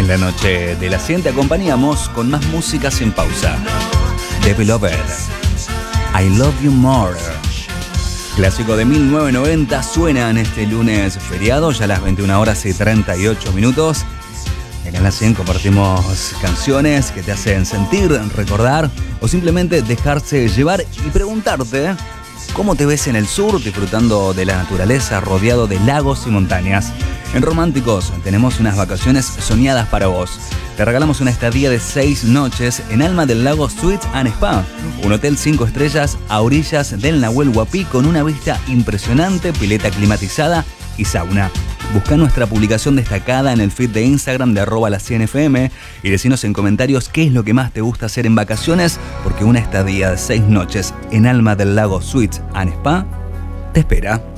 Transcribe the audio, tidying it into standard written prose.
En la noche de la 100 te acompañamos con más música sin pausa. The Beloved, I Love You More. Clásico de 1990 suena en este lunes feriado, ya a las 21 horas y 38 minutos. Acá en la 100 compartimos canciones que te hacen sentir, recordar o simplemente dejarse llevar y preguntarte cómo te ves en el sur disfrutando de la naturaleza rodeado de lagos y montañas. En Románticos tenemos unas vacaciones soñadas para vos. Te regalamos una estadía de 6 noches en Alma del Lago Suites and Spa, un hotel 5 estrellas a orillas del Nahuel Huapi con una vista impresionante, pileta climatizada y sauna. Busca nuestra publicación destacada en el feed de Instagram de @la100fm y decinos en comentarios qué es lo que más te gusta hacer en vacaciones, porque una estadía de 6 noches en Alma del Lago Suites and Spa te espera.